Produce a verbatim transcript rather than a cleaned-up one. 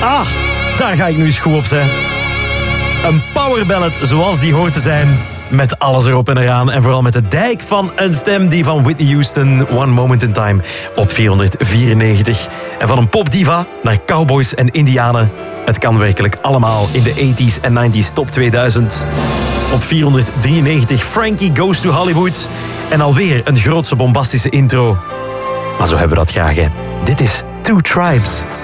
Ah, daar ga ik nu eens goed op zijn. Een powerballad zoals die hoort te zijn. Met alles erop en eraan. En vooral met de dijk van een stem, die van Whitney Houston. One Moment in Time op vierhonderdvierennegentig. En van een popdiva naar cowboys en indianen. Het kan werkelijk allemaal in de tachtiger en negentiger top tweeduizend. Op vierhonderddrieënnegentig Frankie Goes to Hollywood. En alweer een grootse bombastische intro. Maar zo hebben we dat graag, hè. Dit is Two Tribes.